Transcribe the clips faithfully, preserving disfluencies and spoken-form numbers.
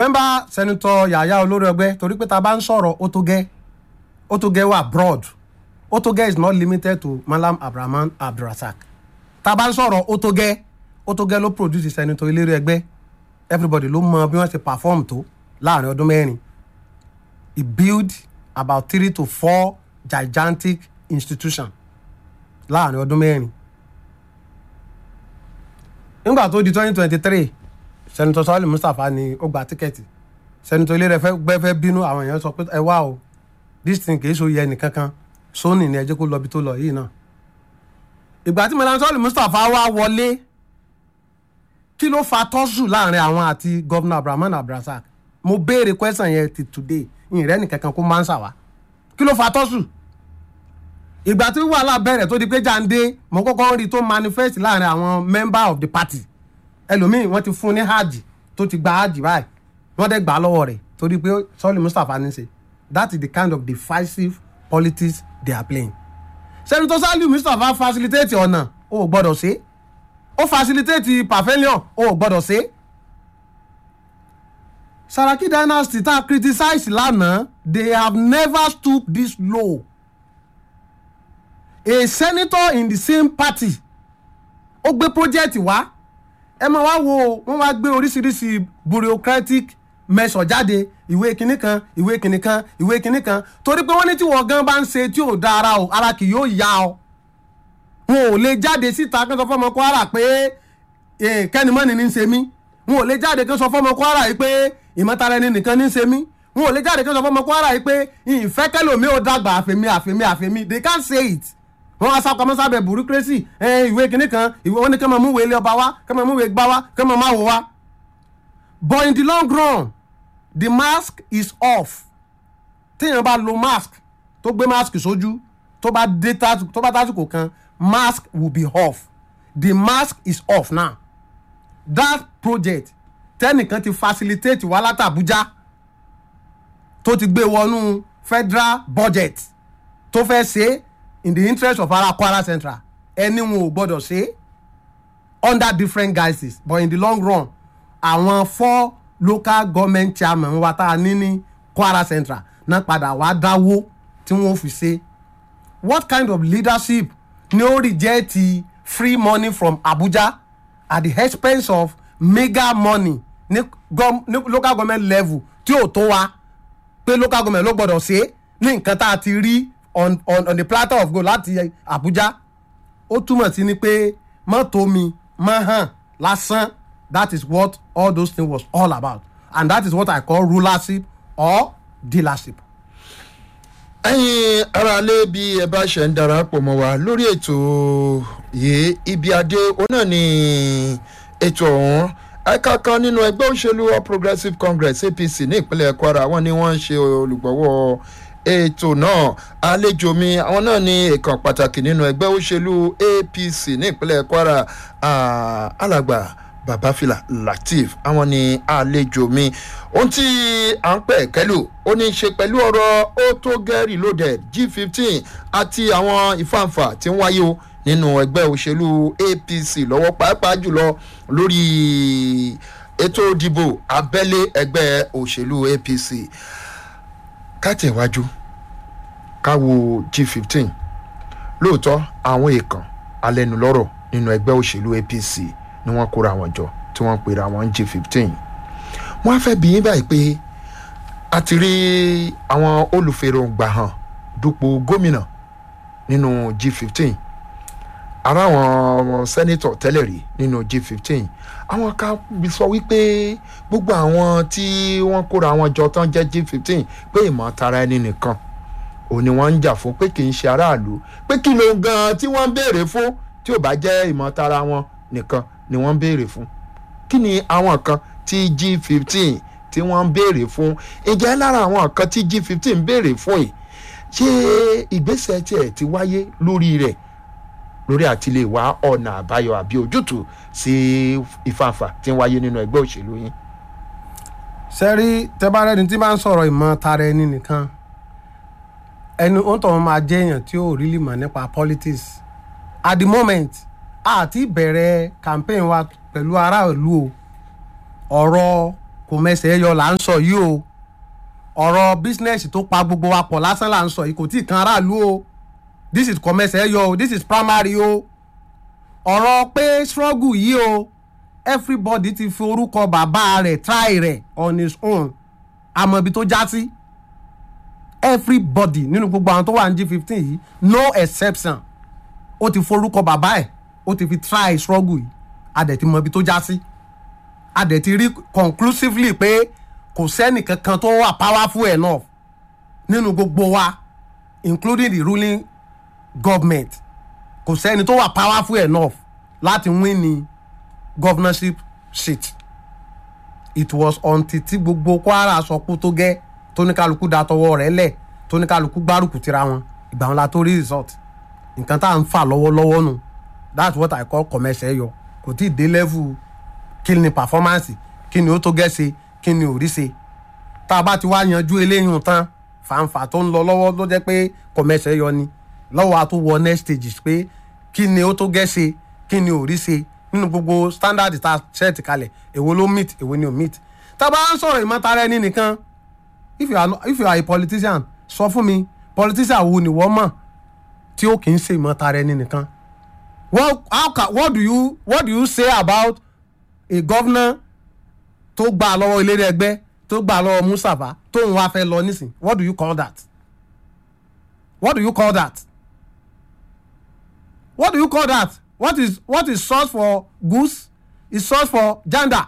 remember Senator Yaya Oloregbe torí pé tá bá ń sọ̀rọ̀ ó tó gẹ́ ó tó gẹ́ wà broad ó tó gẹ́ is not limited to Malam Abrahman Abdulrasaq tá bá ń sọ̀rọ̀ ó tó gẹ́ ó tó gẹ́ ló produce Senator Oloregbe everybody ló mọ bí wọ́n ṣe perform tó láàrin ọdún mẹ́rin he build about three to four gigantic institutions láàrin ọdún mẹ́rin nígbà tó di twenty twenty three Senator Saliu Mustapha ni ó gba tíkẹ́ẹ̀tì Senator Oloregbe fẹ́ bínú àwọn èèyàn sọ pé ẹ wá o this thing kìí ṣòye ẹnìkankan sóní ni ẹ jẹ́ kó lọ bí tó lọ yìí náà ìgbà tí Senator Saliu Mustapha wá wọlé kí ló fa tọ́sù láàrin àwọn àti Governor Abrahman Abdulrasaq mo béèrè question yẹn ti today ìrẹ́ nìkankan kó máa ń ṣàwá kí ló fa tọ́sù ìgbà tí wàhálà bẹ̀rẹ̀ tó di pé Jándé mo kọ́kọ́ rí tó manifest láàrin àwọn member of the party ẹlòmíì wọ́n ti fún ní hajj tó ti gba hajj báyìí wọ́n dẹ̀ gbà á lọ́wọ́ rẹ̀ torí pé Saliu Mustapha ní ṣe that is the kind of divisive politics they are playing. Senator Saliu Mustapha facilitate ọ̀nà o ò gbọ́dọ̀ ṣe ó facilitate pavilion o ò gbọ́dọ̀ ṣe. Saraki dynasty tá a criticize lánàá they have never stooped this low. A senator in the same party ó gbé project wá ẹ máa wá wo wọ́n wá gbé oríṣiríṣi bureaucratic measure jáde ìwé kinní kan ìwé kinní kan ìwé kinní kan torí pé wọ́n ní tí wọ́n gan bá ń ṣe tí ò da ara o ara kì yóò yá ọ wọn ò lè jáde síta kí wọ́n sọ fọ́mọ Kwara pé kẹ́nìmọ́nì ní ń ṣe mí wọn ò lè jáde kí wọ́n sọ fọ́mọ Kwara yìí pé ìmọ̀tara ẹni nìkan ní ń ṣe mí wọn ò lè jáde kí wọ́n sọ fọ́mọ Kwara yìí pé ìfẹ́ kẹ́lòmí ò dàgbà àfẹ́mí àfẹ́mí àfẹ́mí they can't say it wọ́n wá sápamọ́ sábẹ́ bureaucracy ìwé kinní kan ìwé wọn ní kí wọ́n máa mú ìwé ilé ọba wá kí wọ́n máa mú ìwé gbá wá kí wọ́n máa máa wò wá. But in the long run the mask is off téèyàn bá lo mask tó gbé mask sójú tó bá dé tó bá tásìkò kan mask will be off the mask is off now. That project tẹ́nìkan ti facilitate wá láti Abuja tó ti gbé wọnú federal budget tó fẹ́ ṣe in the interest of ara Kwara Central ẹni wọn ò gbọ́dọ̀ ṣe under different guises but in the long run àwọn four local government chairman wa tá a ní ní Kwara Central náà padà wá dáwó tí wọ́n fi ṣe. What kind of leadership ni ó reject free money from Abuja at the expense of mega money ní, gov ní local government level tí ò tó wa pé local government ló gbọ́dọ̀ ṣe ní nǹkan tá a ti rí on on on the platter of gold láti Abuja ó túmọ̀ sí ni pé mọ́tò mi mọ́ hàn lásán. That is what all those things was all about and that is what I call rulership or dealership. ẹ̀yin aráalé bí ẹ bá ṣe ń darapọ̀ mọ́ wa lórí ètò yìí ibi adé ó náà ní ètò ọ̀hún ẹ̀ka kan nínú ẹgbẹ́ òṣèlú All Progressives Congress A P C ní ìpínlẹ̀ Kwara wọ́n ní wọ́n ń ṣe olùgbọ̀wọ́ ètò náà àlejò mi àwọn náà ní ìkan pàtàkì nínú ẹgbẹ́ òṣèlú A P C ní ìpínlẹ̀ Kwara alàgbà Babafila Lateef àwọn ni àlejò mi ohun tí à ń pẹ̀ kẹ́lù ó ní í ṣe pẹ̀lú ọ̀rọ̀ ó tó get reloaded G fifteen àti àwọn ìfàǹfà tí ń wáyé o nínú ẹgbẹ́ òṣèlú A P C lọ́wọ́ pàápàá jùlọ lórí ètò ìdìbò abẹ́lé ẹgbẹ́ òṣèlú A P C kátẹ̀wájú káwo G fifteen lóòótọ́ àwọn èèkàn alẹ́nulọ́rọ̀ nínú ẹgbẹ́ òṣèlú A P C ni wọ́n kóra wọn jọ tí wọ́n pera wọn G fifteen wọ́n á fẹ́ bí yín báyìí pé a ti rí àwọn olùfèròǹgbà hàn dupò gómìnà nínú G fifteen ara àwọn sẹ́nítọ̀ tẹ́lẹ̀ rí nínú G fifteen àwọn ká sọ wípé gbogbo àwọn tí wọ́n kóra wọn jọ tán jẹ́ G fifteen pé ìmọ̀ tara ẹni nìkan òun ni wọ́n ń jà fún pé kì í ṣe aráàlú pé kí ló gan tí wọ́n ń béèrè fún tí ò bá jẹ́ ìmọ̀ tara wọn nìkan ni wọ́n ń béèrè fún kí ni àwọn kan tí G fifteen tí wọ́n ń béèrè fún ìjẹ́ lára àwọn kan tí G fifteen ń béèrè fún yìí ṣé ìgbésẹ̀ tiẹ̀ ti wáyé lórí rẹ̀ lórí àti lè wá ọ̀nà àbáyọ àbí ojútùú sí ìfàǹfà tí ń wáyé nínú ẹgbẹ́ òṣèlú yín. sẹ́rí tẹ́bárẹ́ni tí máa ń sọ̀rọ̀ ìmọ̀ tara ẹni nìkan ẹni ó ń tọ́ wọn máa jẹ́ èèyàn tí ó rí lè mọ̀ nípa politics at the moment àti bẹ̀rẹ̀ campaign wa pẹ̀lú aráàlú o ọ̀rọ̀ kò mẹsẹ̀ yọ là ń sọ yìí o ọ̀rọ̀ bísínẹ́sì tó pa gbogbo wa pọ̀ lásán là ń sọ yìí kò tí ì kan aráàlú o this is kò mẹsẹ̀ yọ o this is primary o ọ̀rọ̀ pé struggle yìí o everybody ti fi orúkọ bàbá rẹ̀ try rẹ̀ on his own àmọ́ ibi tó já sí everybody nínú gbogbo àwọn tó wà ní G fifteen yìí no exception ó ti forúkọ bàbá ẹ̀ ó ti fi try struggle yìí a dẹ̀ ti mọ ibi tó já sí a dẹ̀ ti rí conclusively pé kò sẹ́nì kankan tó wà powerful enough nínú gbogbo wa including the ruling government kò sẹ́ni tó wà powerful enough láti win ní governorship seat it was until tí gbogbo Kwara sọ kú tó gẹ́ tóníkàlùkù da tọwọ́ rẹ̀ lẹ̀ tóníkàlùkù gbárùkù tira wọn ìgbà wọn la tó rí result nǹkan tá à ń fà lọ́wọ́lọ́wọ́ nù that's what I call commercial yọ kò tí ì dé level kí ni performance kí ni ó tó gẹ́ ṣe kí ni ò rí ṣe tá a bá ti wá yanjú eléyìí tán fàǹfà tó ń lọ lọ́wọ́ ló jẹ́ pé commercial yọ ni lọ́wọ́ a tó wọ next stage pé kí ni ó tó gẹ́ ṣe kí ni ò rí ṣe nínú gbogbo standard tá a set kalẹ̀ èwo ló meet èwo ni ò meet tá a bá ń sọ̀rọ̀ ìmọ̀tara ẹni nìkan if you are not, if you are a politician sọ fún mi politician wo ni wọ́n mọ̀ tí ó kì í ṣe ìmọ̀tara ẹni nìkan what how can what do you what do you say about a governor tó gbà lọ́wọ́ eléré ẹgbẹ́ tó gbà lọ́wọ́ Mustapha tó ń wá fẹ́ lọ nísìn what do you call that what do you call that what do you call that what is what is source for goose is source for janda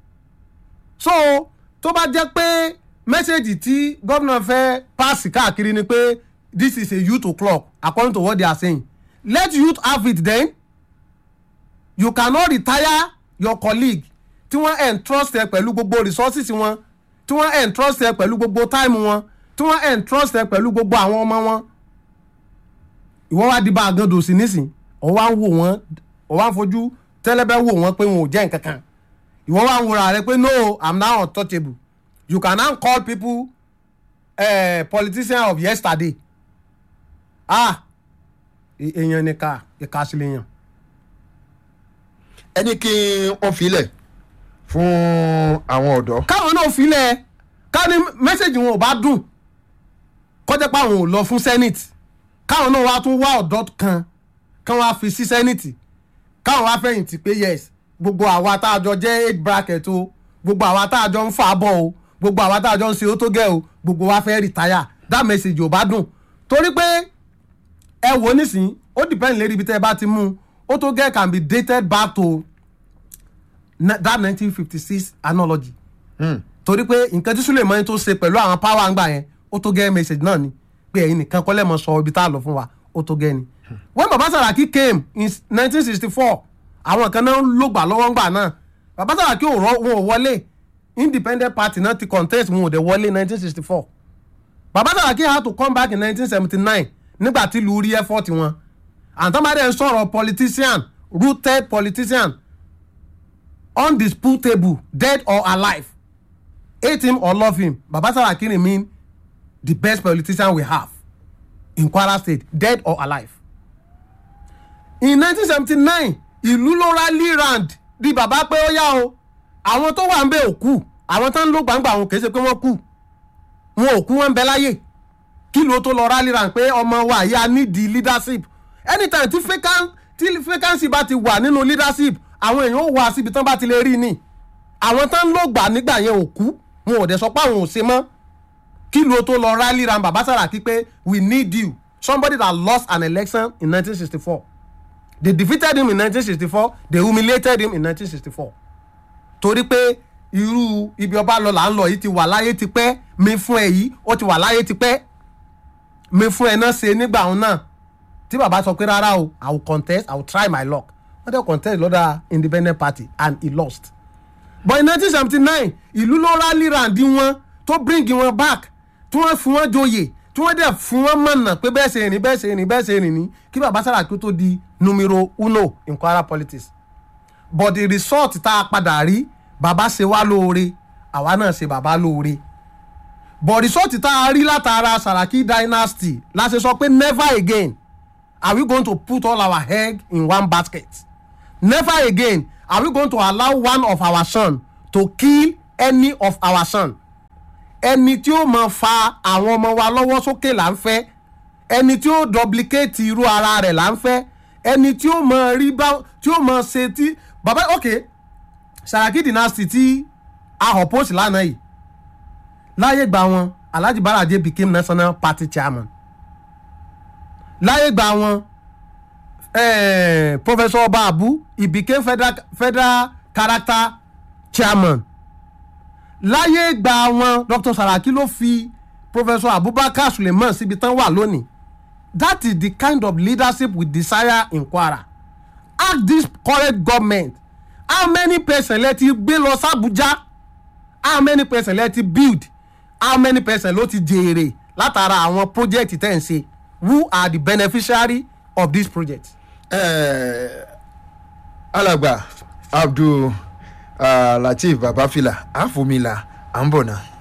so tó bá jẹ́ pé mẹ́sẹ̀gì tí gómìnà fẹ́ pàṣẹ káàkiri ni pé this is a youth o'clock according to what they are saying let youth have it then you cannot retire your colleague tí wọ́n entrust ẹ pẹ̀lú gbogbo resources wọn tí wọ́n entrust ẹ pẹ̀lú gbogbo time wọn tí wọ́n entrust ẹ pẹ̀lú gbogbo àwọn ọmọ wọn ìwọ wá di bá àgàndò sí nísìn ọ wá ń wò wọ́n ọ wá ń fojú tẹ́lẹ́bẹ́ wò wọ́n pé wọn ò jẹ́ nǹkan kan ìwọ wá ń wòra rẹ pé no I'm now untouchable you can now call people uh, politicians of yesterday ah èèyàn nìka ìka sílẹ̀ yàn. ẹni kí wọ́n filẹ̀ fún àwọn ọ̀dọ́. káwọn náà filẹ̀ ká ní mẹ́sẹ̀gì wọn ò bá dùn kọjá pé àwọn ò lọ fún senate káwọn náà wá tún wá ọ̀dọ́ kan káwọn á fi sí senate káwọn wá fẹ̀yìntì pé yes gbogbo àwa tá a jọ jẹ́ eight bracket o gbogbo àwa tá a jọ ń fà bọ̀ o gbogbo àwa tá a jọ ń ṣe ó tó gẹ́ o gbogbo wa fẹ́ retire that message ò bá dùn torí pé ẹ wò nísìn ó depend lérí ibi tẹ́ ẹ bá ti mú ó tó gẹ́ can be dated back to that nineteen fifty six analogy Hmm. torí pé nǹkan tí Suleiman tó ṣe pẹ̀lú àwọn power àgbà yẹn ó tó gẹ́ message náà ni pé ẹ̀yin nìkan kọ́lẹ́ mọ̀ sọ ibi tá a lọ fún wa ó tó gẹ́ ni. when Baba Saraki came in nineteen sixty four àwọn kan náà ló gbà lọ́wọ́ ńgbà náà Baba Saraki ò rọ wọn ò wọlé independent party náà ti contest wọn ò dé wọlé nineteen sixty four Baba Saraki had to come back in nineteen seventy nine nígbà tí ìlú rí effort wọn àtàmádé ń sọ̀rọ̀ politician rooted politician undisputable dead or alive hate him or love him Baba Saraki remain the best politician we have in Kwara State dead or alive. In nineteen seventy nine ìlú ló rally round di bàbá pé ó yá o àwọn tó wà ń bẹ òkú àwọn tó ń lò gbàngbà àwọn kìí ṣe pé wọ́n kú wọn ò kú wọn ń bẹ láyé kí ló tó lọ rally round pé ọmọ wa yìí a need the leadership anytime tí vacant tí vacancy bá ti wà nínú leadership àwọn èèyàn ó wá síbi tán bá ti lè rí ni àwọn tó ń lò gbà nígbà yẹn ò kú wọn ò dẹ̀ sọ pé àwọn ò ṣe mọ́ kí ló tó lọ rally round Baba Saraki pé we need you somebody that lost an election in nineteen sixty four they defeated him in nineteen sixty four they humiliated him in nineteen sixty four torí pé irú ibi ọba lọ là ń lọ yìí ti wà láyé ti pẹ́ mi fún ẹ yìí ó ti wà láyé ti pẹ́ mi fún ẹ náà ṣe nígbà òun náà tí bàbá sọ pé rárá o I will contest I will try my luck wọ́n dẹ̀ contest lọ́dà independent party and he lost but in nineteen seventy nine ìlú ló rally round wọn tó bring wọn back tí wọ́n fún wọn joyè tí wọ́n dẹ̀ fún wọn mọ̀nà pé bẹ́ẹ̀ ṣe rìn bẹ́ẹ̀ ṣe rìn bẹ́ẹ̀ ṣe rìn ní kí Baba Saraki tó di numero uno in Kwara politics but the result tá a padà rí bàbá ṣe wá lóore àwa náà ṣe bàbá lóore but result tá a rí látara Saraki dynasty la ṣe sọ pé never again are we going to put all our egg in one basket never again are we going to allow one of our son to kill any of our son ẹni tí ó máa fa àwọn ọmọ wa lọ́wọ́ sókè là ń fẹ́ ẹni tí ó duplicate irú ara rẹ̀ là ń fẹ́ ẹni tí ó máa rí bá tí ó máa ṣe tí bàbá ok Saraki dynasty tí a oppose lánàá yìí láyé gbà wọn Alhaji Baraje became national party chairman láyé gbà wọn eh, Professor Ọba Abu he became federal, federal character chairman láyé gbà wọn Doctor Saraki ló fi Professor Abubakar Suleiman síbi tán wà lónìí. That is the kind of leadership we desire in Kwara. Ask this current government how many person let it gbé lọ s'Abuja, how many person let it build, how many person ló ti jèrè látara àwọn project tẹ́ ń ṣe. Who are the beneficiary of this project? Eh, Alàgbà Abdul uh, Lateef Babafila Afomila à ń bọ̀ náà.